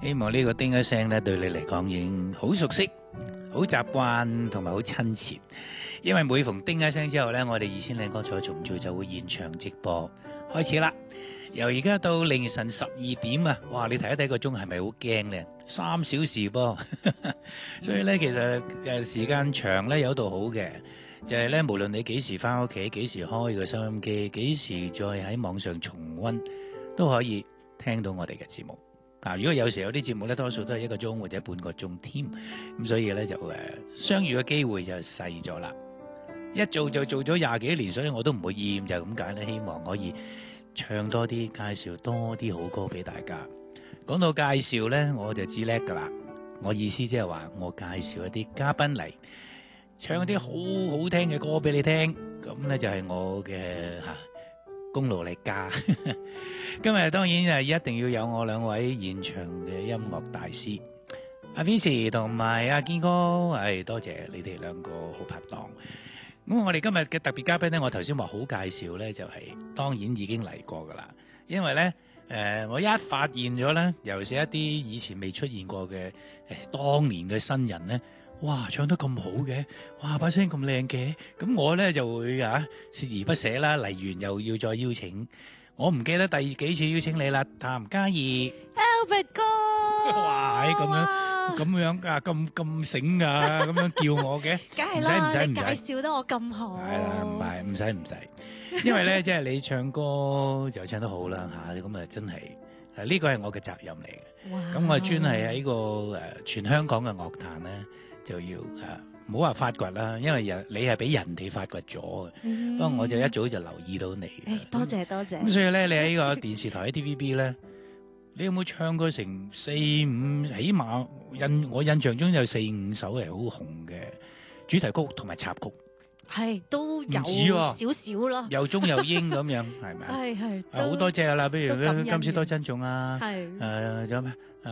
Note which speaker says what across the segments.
Speaker 1: 希望呢個叮一聲咧，對你嚟講已經好熟悉、好習慣同埋好親切。因為每逢叮一聲之後呢，我哋2000歌彩重聚就會現場直播開始啦。由而家到凌晨12點啊！哇，你睇一睇個鐘係咪好驚呢？3小時噃，所以呢，其實時間長呢有度好嘅，就係呢，無論你幾時翻屋企，幾時開個收音機，幾時再喺網上重溫，都可以聽到我哋嘅節目。如果有時有啲節目咧，多數都係1個鐘或者半個鐘添，咁所以咧就相遇嘅機會就細咗啦。一做就做咗20幾年，所以我都唔會厭，就係咁解咧。希望可以唱多啲，介紹多啲好歌俾大家。講到介紹咧，我就知叻噶啦。我意思即係話，我介紹一啲嘉賓嚟，唱一啲好好聽嘅歌俾你聽，咁咧就係我嘅功勞嚟㗎。今日當然係一定要有我2位現場嘅音樂大師，阿 Vincy 同埋阿堅哥，多謝你哋2個好拍檔。咁我哋今日嘅特別嘉賓呢，我頭先話好介紹呢，就係當然已經嚟過㗎啦。因為呢，我一發現咗呢，尤其是一啲以前未出現過嘅當年嘅新人呢，哇，唱得咁好嘅，哇，把聲咁靚嘅，咁我呢就會鍥而不捨啦，嚟完又要再邀請。我唔記得第幾次邀請你啦，譚嘉儀
Speaker 2: Albert 哥，
Speaker 1: 哇，咁樣噶，咁醒噶，咁樣叫我嘅，
Speaker 2: 梗係啦，
Speaker 1: 唔使
Speaker 2: 你介紹得我咁好，
Speaker 1: 係啦，唔使，因為咧，即係你唱歌就唱得好啦吓，咁啊真係，呢個係我嘅責任嚟嘅。咁我專係喺個全香港嘅樂壇咧，就要唔好話發掘啦，因為你係俾人哋發掘咗嘅，不過我就一早就留意到你。
Speaker 2: 多謝。
Speaker 1: 咁所以咧，你喺個電視台喺 TVB 咧，你有冇唱過成4、5？起碼我印象中有4、5首係好紅嘅主題曲同埋插曲，
Speaker 2: 係都有少少咯，
Speaker 1: 又中又英咁樣，係咪？
Speaker 2: 係
Speaker 1: 好多隻啦，譬如今宵多珍重啊，
Speaker 2: 係
Speaker 1: 有咩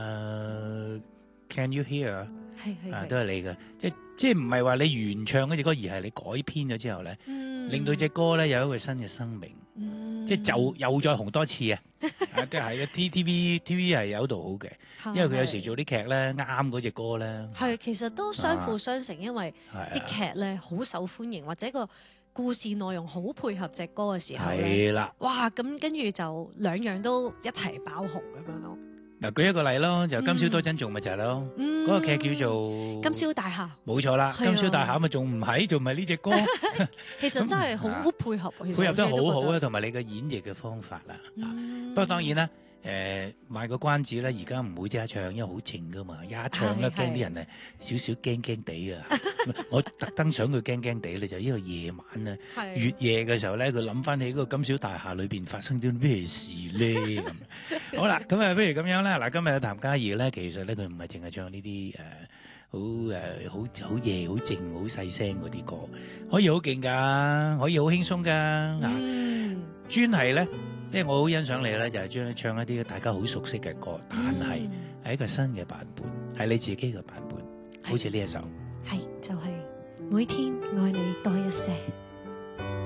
Speaker 1: Can You Hear？
Speaker 2: 係
Speaker 1: 都係你嘅，即係唔係話你原唱嗰隻歌，而係你改編咗之後咧，令到隻歌咧有一個新嘅生命，即係就又再紅多次啊！即係 TV 係有度好嘅，因為佢有時做啲劇咧啱嗰隻歌咧，
Speaker 2: 係其實都相輔相成，因為啲劇咧好受歡迎，或者個故事內容好配合隻歌嘅時候咧，
Speaker 1: 係啦，
Speaker 2: 哇！咁跟住就2樣都一齊爆紅咁樣咯。
Speaker 1: 嗱，舉一個例咯，就今宵多珍重咪就係咯，嗰個劇叫做
Speaker 2: 《金宵大廈》，
Speaker 1: 冇錯啦，《金宵大廈》咪仲唔係呢隻歌？
Speaker 2: 其實真係好配合，
Speaker 1: 配合得好好啊，同埋你嘅演繹嘅方法啦。不過當然啦，賣個關子咧，而家唔會即刻唱，因為好靜噶嘛，一唱咧驚啲人啊少少驚地啊。我特登想佢驚地咧，就呢個夜晚啊，越夜嘅時候咧，佢諗翻起嗰個金宵大廈裏邊發生咗咩事咧咁。好啦，咁啊，不如咁樣啦。嗱，今日譚嘉儀咧，其實咧佢唔係淨係唱呢啲好夜、好靜、好細聲嗰啲歌，可以好勁噶，可以好輕鬆噶。專係咧，即係我好欣賞你咧，就係唱一啲大家好熟悉嘅歌，但係係一個新嘅版本，係你自己嘅版本，好似呢一首，
Speaker 2: 係就係每天愛你多一些。